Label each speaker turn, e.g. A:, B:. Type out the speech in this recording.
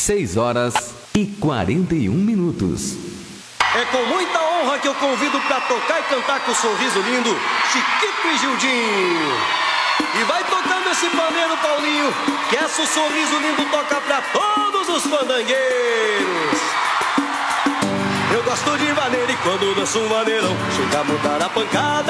A: 6h41.
B: É com muita honra que eu convido pra tocar e cantar com um sorriso lindo, Chiquito e Gildinho. E vai tocando esse pandeiro, Paulinho, que essa o sorriso lindo toca pra todos os fandangueiros. Eu gosto de maneira e quando danço um maneirão, chega a mudar a pancada.